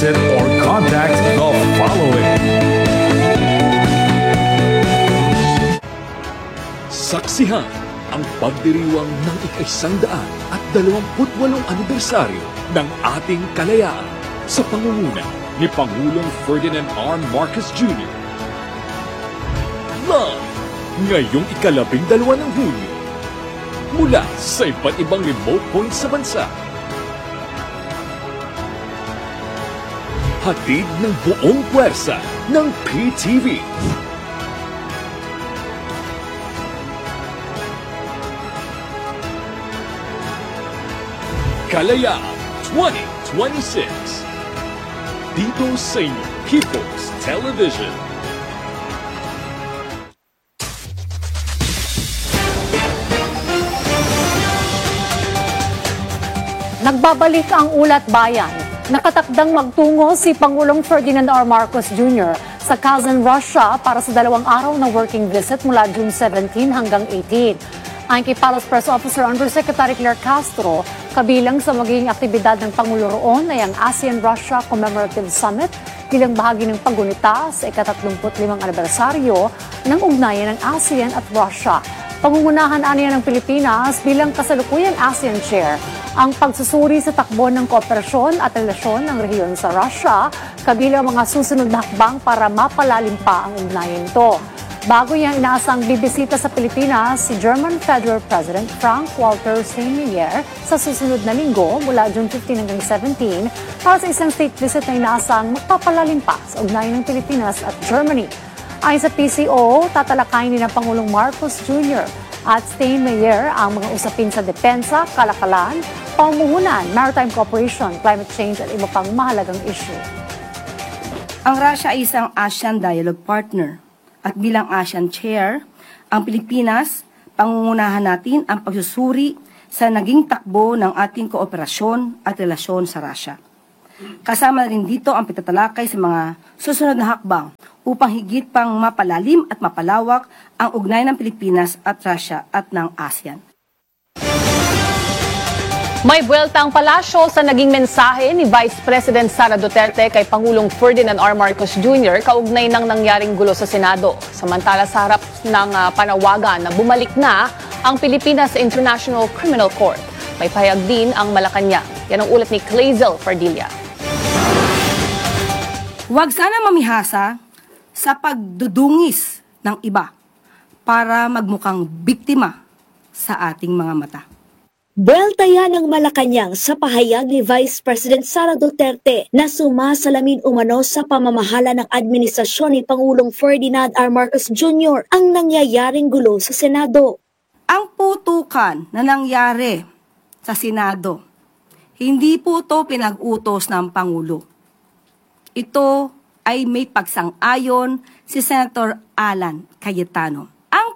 visit or contact the following. Saksihan ang pagdiriwang ng ika-128 anibersaryo ng ating kalayaan sa pangunguna ni Pangulong Ferdinand R. Marcos Jr. Live ngayong ika-12 ng Hunyo mula sa iba't ibang remote points sa bansa. Hatid ng buong puwersa ng PTV. Kalayaan 2026 dito sa inyo People's Television. Nagbabalik ang Ulat Bayan. Nakatakdang magtungo si Pangulong Ferdinand R. Marcos Jr. sa Kazan, Russia para sa 2 araw na working visit mula June 17 hanggang 18. Ayon kay Palace Press Officer Undersecretary Claire Castro, kabilang sa magiging aktibidad ng Pangulo roon ay ang ASEAN-Russia Commemorative Summit bilang bahagi ng paggunita sa ika-35 anibersaryo ng ugnayan ng ASEAN at Russia. Pangungunahan aniya ng Pilipinas bilang kasalukuyang ASEAN Chair ang pagsusuri sa takbo ng kooperasyon at relasyon ng rehiyon sa Russia, kabilang mga susunod na hakbang para mapalalim pa ang ugnayan ito. Bago niyang inaasang bibisita sa Pilipinas si German Federal President Frank-Walter Steinmeier sa susunod na linggo mula June 15 hanggang 17 para sa isang state visit na inaasang magpapalalim pa sa ugnayan ng Pilipinas at Germany. Ayon sa PCO, tatalakayin ni ng Pangulong Marcos Jr. at Steinmeier ang mga usapin sa depensa, kalakalan, pamumuhunan, maritime cooperation, climate change at iba pang mahalagang issue. Ang Russia ay isang ASEAN dialogue partner. At bilang ASEAN Chair, ang Pilipinas, pangungunahan natin ang pagsusuri sa naging takbo ng ating kooperasyon at relasyon sa Russia. Kasama na rin dito ang pagtatalakay sa mga susunod na hakbang upang higit pang mapalalim at mapalawak ang ugnayan ng Pilipinas at Russia at ng ASEAN. May buweltang palasyo sa naging mensahe ni Vice President Sara Duterte kay Pangulong Ferdinand R. Marcos Jr. kaugnay ng nangyaring gulo sa Senado. Samantala sa harap ng panawagan na bumalik na ang Pilipinas sa International Criminal Court. May pahayag din ang Malacanang. Yan ang ulat ni Clazel Pardilla. Huwag sana mamihasa sa pagdudungis ng iba para magmukhang biktima sa ating mga mata. Buwelta yan ng Malacanang sa pahayag ni Vice President Sara Duterte na sumasalamin umano sa pamamahala ng administrasyon ni Pangulong Ferdinand R. Marcos Jr. ang nangyayaring gulo sa Senado. Ang putukan na nangyari sa Senado, hindi po ito pinag-utos ng Pangulo. Ito ay may pagsang-ayon si Senator Alan Cayetano. Ang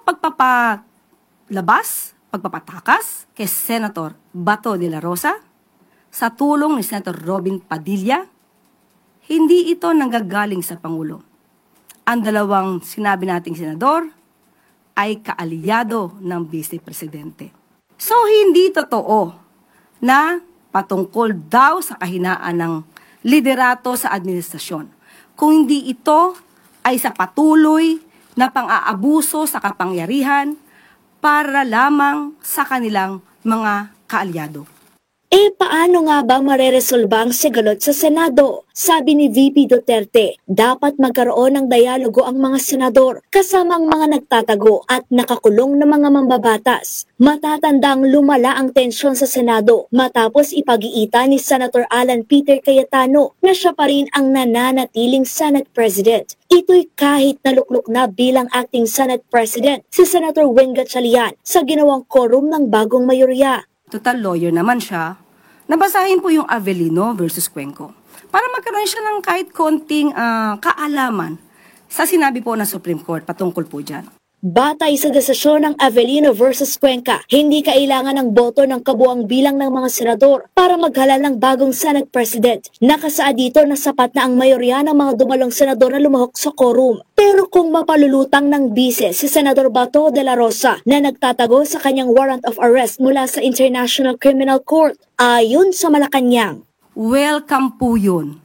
pagpapatakas kay Senator Bato de la Rosa sa tulong ni Senator Robin Padilla, hindi ito nanggagaling sa Pangulo. Ang dalawang sinabi nating senador ay kaalyado ng Vice Presidente. So hindi totoo na patungkol daw sa kahinaan ng liderato sa administrasyon. Kung hindi ito ay sa patuloy na pang-aabuso sa kapangyarihan para lamang sa kanilang mga kaalyado. Paano nga ba mareresolba ang sigalot sa Senado? Sabi ni VP Duterte, dapat magkaroon ng dialogo ang mga senador kasama ang mga nagtatago at nakakulong na mga mambabatas. Matatandang lumala ang tensyon sa Senado matapos ipag-iita ni Senator Alan Peter Cayetano na siya pa rin ang nananatiling Senate President. Ito'y kahit naluklok na bilang acting Senate President si Senator Wing Gatchalian sa ginawang quorum ng bagong mayorya. Total lawyer naman siya. Nabasahin po yung Avellino versus Cuenco para magkaroon siya ng kahit konting kaalaman sa sinabi po ng Supreme Court patungkol po dyan. Batay sa desisyon ng Avellino versus Cuenca, hindi kailangan ng boto ng kabuang bilang ng mga senador para maghalal ng bagong Senate President. Nakasaad dito na sapat na ang mayorya ng mga dumalong senador na lumahok sa quorum. Pero kung mapalulutang ng bise si Senador Bato de la Rosa na nagtatago sa kanyang warrant of arrest mula sa International Criminal Court, ayon sa Malacanang, welcome po yun.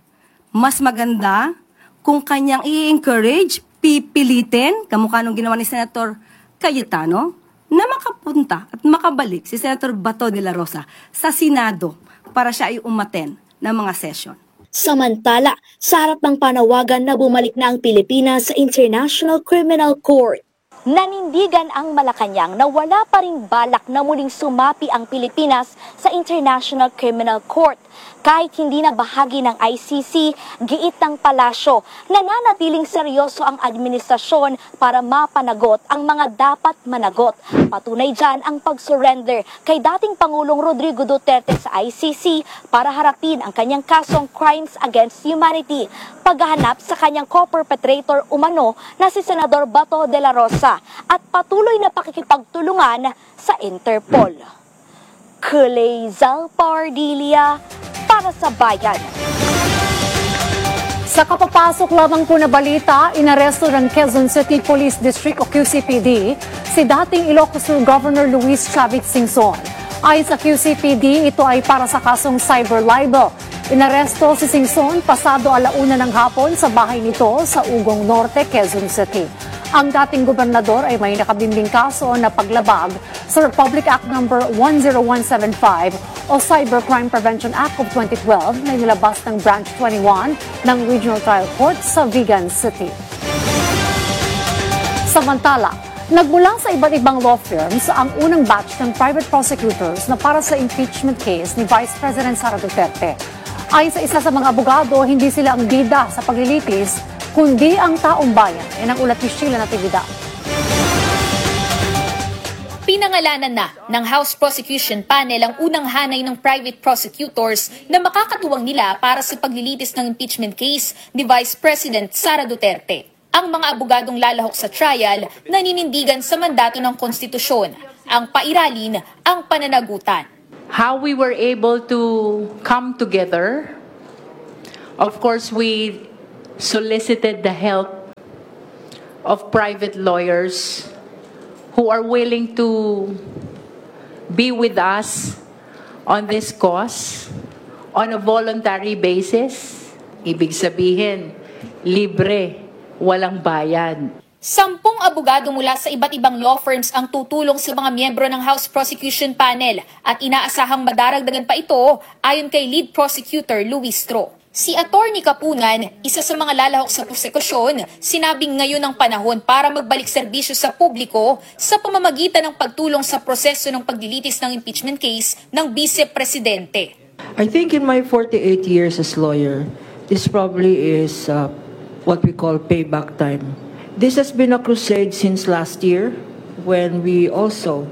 Mas maganda kung kanyang i-encourage, pipilitin, kamukha nung ginawa ni Senator Cayetano, na makapunta at makabalik si Senator Bato de la Rosa sa Senado para siya ay umaten ng mga session. Samantala, sa harap ng panawagan na bumalik na ang Pilipinas sa International Criminal Court, nanindigan ang Malacanang na wala pa ring balak na muling sumapi ang Pilipinas sa International Criminal Court. Kahit hindi na bahagi ng ICC, giit ng palasyo, nananatiling seryoso ang administrasyon para mapanagot ang mga dapat managot. Patunay dyan ang pag-surrender kay dating Pangulong Rodrigo Duterte sa ICC para harapin ang kanyang kasong crimes against humanity, paghahanap sa kanyang co-perpetrator umano na si Senador Bato de la Rosa at patuloy na pakikipagtulungan sa Interpol. Kulezal Pardilia para sa Bayan. Sa kapapasok lamang po na balita, inaresto ng Quezon City Police District o QCPD si dating Ilocos Sur Governor Luis Chavit Singson. Ayon sa QCPD, ito ay para sa kasong cyber libel. Inaresto si Singson pasado 1:00 ng hapon sa bahay nito sa Ugong Norte, Quezon City. Ang dating gobernador ay may nakabimbing kaso na paglabag sa Republic Act No. 10175 o Cybercrime Prevention Act of 2012 na inilabas ng Branch 21 ng Regional Trial Court sa Vigan City. Samantala, nagmula sa iba't ibang law firms ang unang batch ng private prosecutors na para sa impeachment case ni Vice President Sara Duterte. Ayon sa isa sa mga abogado, hindi sila ang bida sa paglilitis, kundi ang taong bayan. Yan ang ulat ni Sheila Natividad. Pinangalanan na ng House Prosecution Panel ang unang hanay ng private prosecutors na makakatuwang nila para sa paglilitis ng impeachment case ni Vice President Sara Duterte. Ang mga abogadong lalahok sa trial naninindigan sa mandato ng konstitusyon. Ang pairalin ang pananagutan. How we were able to come together, of course, we solicited the help of private lawyers who are willing to be with us on this cause on a voluntary basis. Ibig sabihin, libre, walang bayad. 10 abogado mula sa iba't ibang law firms ang tutulong sa mga miyembro ng House Prosecution Panel at inaasahang madaragdagan pa ito ayon kay Lead Prosecutor Luis Tro. Si Attorney Kapunan, isa sa mga lalahok sa prosekusyon, sinabing ngayon ang panahon para magbalik serbisyo sa publiko sa pamamagitan ng pagtulong sa proseso ng paglilitis ng impeachment case ng Vice-Presidente. I think in my 48 years as lawyer, this probably is what we call payback time. This has been a crusade since last year when we also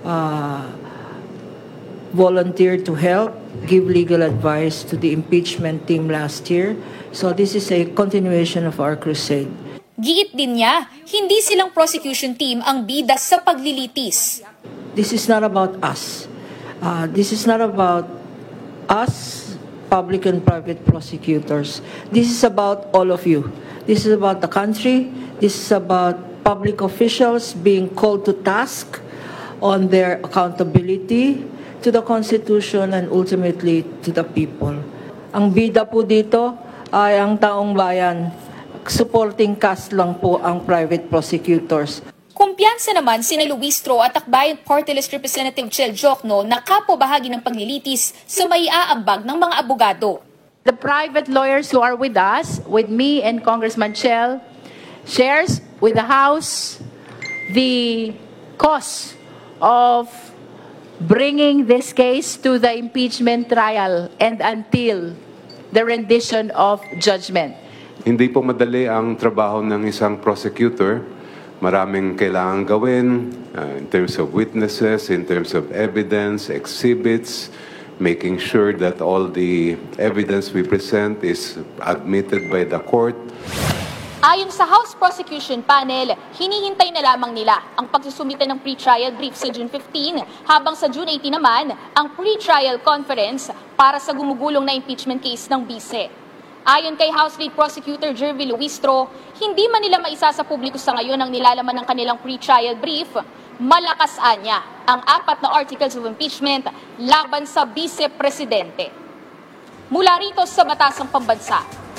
volunteered to help give legal advice to the impeachment team last year. So this is a continuation of our crusade. Giit din niya, hindi silang prosecution team ang bida sa paglilitis. This is not about us. This is not about us, public and private prosecutors. This is about all of you. This is about the country. This is about public officials being called to task on their accountability to the Constitution and ultimately to the people. Ang bida po dito ay ang taong bayan. Supporting cast lang po ang private prosecutors. Kumpiyansa naman sina Luis Tro at Akbayan Party List Representative Chel Jokno na kapo-bahagi ng paglilitis sa maiaambag ng mga abogado. The private lawyers who are with us, with me and Congressman Chel, shares with the House the cost of bringing this case to the impeachment trial and until the rendition of judgment. Hindi po madali ang trabaho ng isang prosecutor. Maraming kailangan gawin in terms of witnesses, in terms of evidence, exhibits, making sure that all the evidence we present is admitted by the court. Ayon sa House Prosecution Panel, hinihintay na lamang nila ang pagsusumite ng pre-trial brief sa June 15 habang sa June 18 naman ang pre-trial conference para sa gumugulong na impeachment case ng Vice. Ayon kay House Lead Prosecutor Jervy Luistro, hindi man nila maisa sa publiko sa ngayon ang nilalaman ng kanilang pre-trial brief, malakas niya ang 4 na articles of impeachment laban sa Vice-Presidente. Mula rito sa Batasang Pambansa,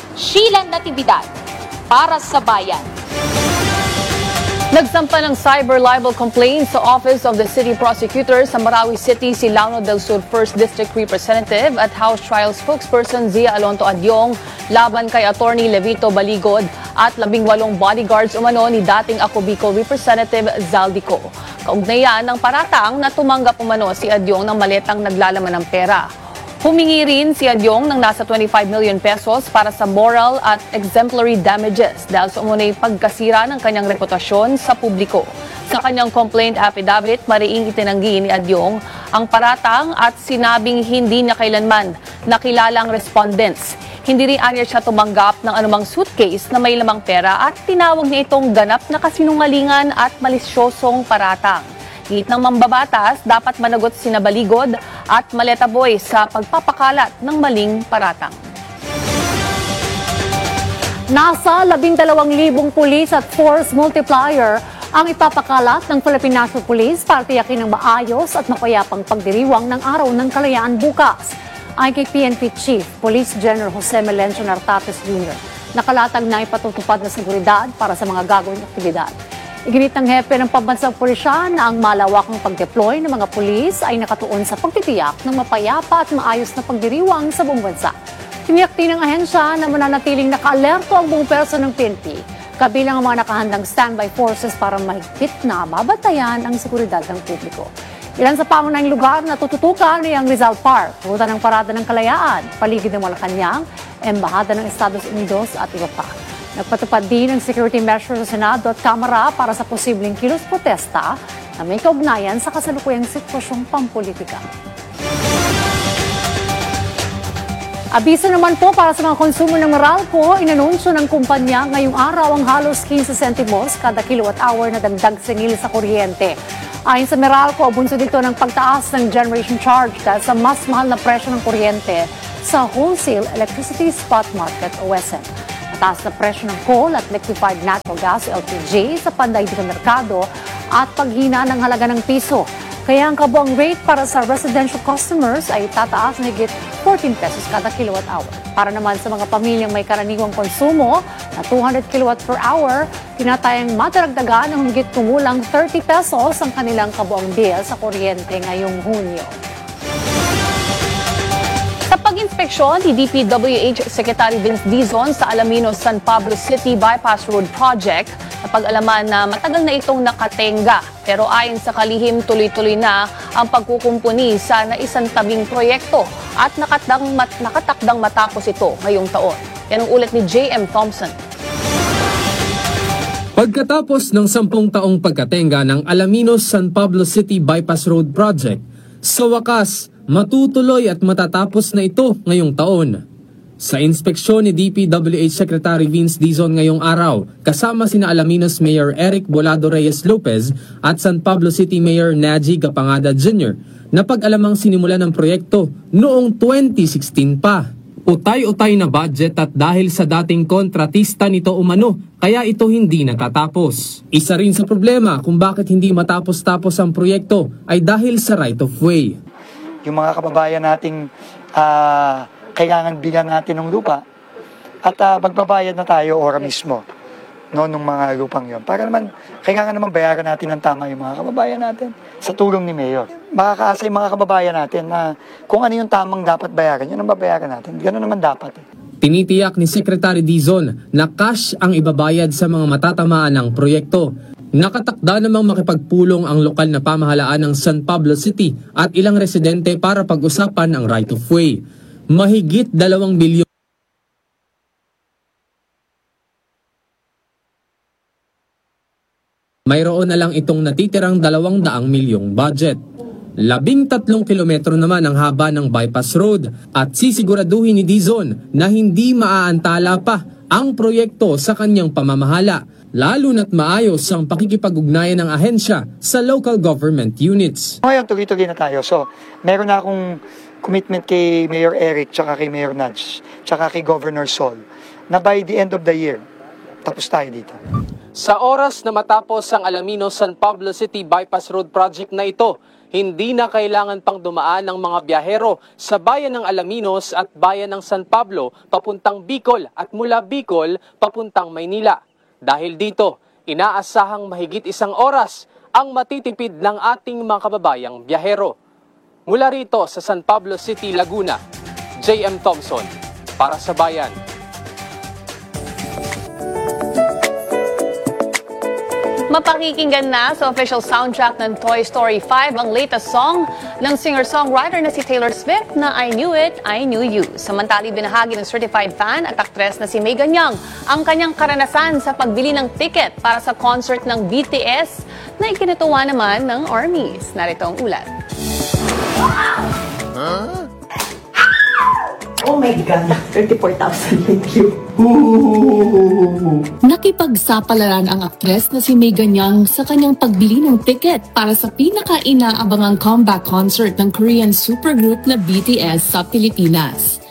Sheila Natividad, para sa Bayan. Nagsampa ng cyber libel complaint sa Office of the City Prosecutor sa Marawi City si Launo del Sur 1st District Representative at House Trial Spokesperson Zia Alonto Adyong laban kay Attorney Levito Baligod at 18 bodyguards umano ni dating Ako Bicol Representative Zaldico. Kaugnayan ng paratang na tumanggap umano si Adyong ng maletang naglalaman ng pera. Humingi rin si Adyong ng nasa 25 million pesos para sa moral at exemplary damages dahil sa umunay pagkasira ng kanyang reputasyon sa publiko. Sa kanyang complaint affidavit, mariing itinanggi ni Adyong ang paratang at sinabing hindi niya kailanman nakilala ang respondents. Hindi rin anya siya tumanggap ng anumang suitcase na may lamang pera at tinawag niya itong ganap na kasinungalingan at malisyosong paratang. Higit ng mambabatas, dapat managot sina Baligod at Maleta Boy sa pagpapakalat ng maling paratang. Nasa 12,000 pulis at force multiplier ang ipapakalat ng Philippine National Police para tiyakin ng maayos at mapayapang pagdiriwang ng Araw ng Kalayaan bukas. Ayon kay PNP Chief Police General Jose Melencio Nartates Jr., nakalatag na ipatutupad na seguridad para sa mga gagawing aktibidad. Iginit ng hepe ng pambansang pulisya na ang malawakang pag-deploy ng mga pulis ay nakatuon sa pagtitiyak ng mapayapa at maayos na pagdiriwang sa buong bansa. Tiniyak din ng ahensya na mananatiling naka-alerto ang buong perso ng PNP, kabilang ang mga nakahandang standby forces para mahigpit na mabatayan ang seguridad ng publiko. Ilan sa pangunahing lugar na tututukan ay ang Rizal Park, ruta ng Parada ng Kalayaan, paligid ng Malacanang, Embahada ng Estados Unidos at iba pa. Nagpatupad din ng security measures sa Senado at Kamara para sa posibleng kilos protesta na may kaugnayan sa kasalukuyang sitwasyong pampolitika. Abiso naman po para sa mga konsumo ng Meralco, inanunsyo ng kumpanya ngayong araw ang halos 15 sentimos kada kilowatt-hour na dagdag singil sa kuryente. Ayon sa Meralco, bunso dito ng pagtaas ng generation charge dahil sa mas mahal na presyo ng kuryente sa Wholesale Electricity Spot Market o WESM. Mataas na presyo ng coal at liquefied natural gas LPG sa pandaigdigang merkado at paghina ng halaga ng piso. Kaya ang kabuang rate para sa residential customers ay tataas na higit 14 pesos kada kilowatt-hour. Para naman sa mga pamilyang may karaniwang konsumo na 200 kilowatt per hour, tinatayang madaragdagan ng higit kumulang 30 pesos ang kanilang kabuang bill sa kuryente ngayong Hunyo. Sa pag-inspeksyon ni DPWH Secretary Vince Dizon sa Alaminos, San Pablo City Bypass Road Project, napag-alaman na matagal na itong nakatenga. Pero ayon sa kalihim, tuloy-tuloy na ang pagkukumpuni sa naisang tabing proyekto at nakatakdang matapos ito ngayong taon. Yan ang ulat ni J.M. Thompson. Pagkatapos ng 10 taong pagkatenga ng Alaminos San Pablo City Bypass Road Project, sa wakas, matutuloy at matatapos na ito ngayong taon. Sa inspeksyon ni DPWH Secretary Vince Dizon ngayong araw, kasama sina Alaminos Mayor Eric Bolado Reyes Lopez at San Pablo City Mayor Naji Gapangada Jr. na pag-alamang sinimula ng proyekto noong 2016 pa. Utay-utay na budget at dahil sa dating kontratista nito umano, kaya ito hindi natatapos. Isa rin sa problema kung bakit hindi matapos-tapos ang proyekto ay dahil sa right of way. Yung mga kababayan nating kailangan bilan natin ng lupa at magbabayad na tayo ora mismo nung mga lupang yon. Para naman, kailangan naman bayaran natin ng tama yung mga kababayan natin sa tulong ni Mayor. Makakaasa yung mga kababayan natin na kung ano yung tamang dapat bayaran, yun ang babayaran natin. Gano'n naman dapat. Tinitiyak ni Secretary Dizon na cash ang ibabayad sa mga matatamaan ng proyekto. Nakatakda namang makipagpulong ang lokal na pamahalaan ng San Pablo City at ilang residente para pag-usapan ang right of way. Mahigit 2 bilyon mayroon na lang itong natitirang 200 milyong budget. 13 kilometro naman ang haba ng bypass road at sisiguraduhin ni Dizon na hindi maaantala pa ang proyekto sa kanyang pamamahala, lalo na't maayos ang pakikipag-ugnayan ng ahensya sa local government units. Ngayon, tuloy-tuloy na tayo. So, meron na akong commitment kay Mayor Eric, tsaka kay Mayor Nudge, tsaka kay Governor Sol, na by the end of the year, tapos tayo dito. Sa oras na matapos ang Alaminos San Pablo City Bypass Road Project na ito, hindi na kailangan pang dumaan ng mga biyahero sa bayan ng Alaminos at bayan ng San Pablo papuntang Bicol at mula Bicol papuntang Maynila. Dahil dito, inaasahang mahigit 1 oras ang matitipid ng ating mga kababayang biyahero. Mula rito sa San Pablo City, Laguna, J.M. Thompson, para sa Bayan. Mapakikinggan na sa official soundtrack ng Toy Story 5 ang latest song ng singer-songwriter na si Taylor Swift na I Knew It, I Knew You. Samantali, binahagi ng certified fan at aktres na si Megan Young ang kanyang karanasan sa pagbili ng ticket para sa concert ng BTS na ikinatuwa naman ng ARMYs. Narito ang ulat. Oh my God, 34,000, thank you. Nakipagsapalaran ang aktres na si Megan Young sa kanyang pagbili ng ticket para sa pinaka-inaabangang comeback concert ng Korean supergroup na BTS sa Pilipinas.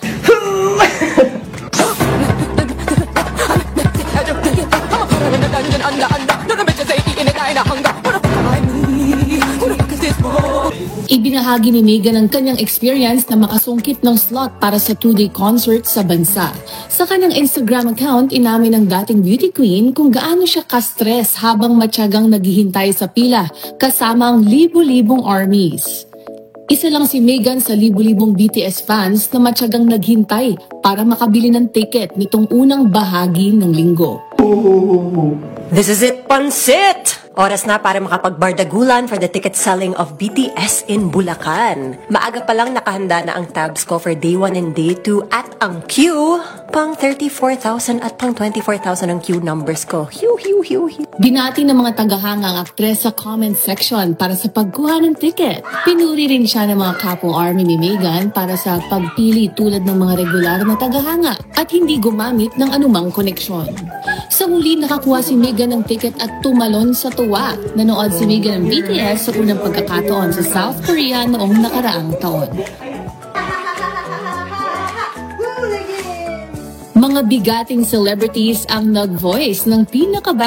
Ibinahagi ni Megan ang kanyang experience na makasungkit ng slot para sa 2-day concert sa bansa. Sa kanyang Instagram account, inamin ng dating beauty queen kung gaano siya ka-stress habang matyagang naghihintay sa pila kasama ang libu-libong ARMYs. Isa lang si Megan sa libu-libong BTS fans na matyagang naghintay para makabili ng ticket nitong unang bahagi ng linggo. This is it, Pansit! Oras na para makapagbardagulan for the ticket selling of BTS in Bulacan. Maaga pa lang nakahanda na ang tabs ko for day 1 and day 2 at ang queue, pang 34,000 at pang 24,000 ang queue numbers ko. Binati ng mga tagahanga ang aktres sa comment section para sa pagkuha ng ticket. Pinuri rin siya ng mga kapwa ARMY ni Megan para sa pagpili tulad ng mga regular na tagahanga at hindi gumamit ng anumang koneksyon. Sa huli, nakakuha si Megan ng ticket at tumalon sa tuwa. Nanood si Megan ng BTS sa unang pagkakataon sa South Korea noong nakaraang taon. Mga bigating celebrities ang nag-voice ng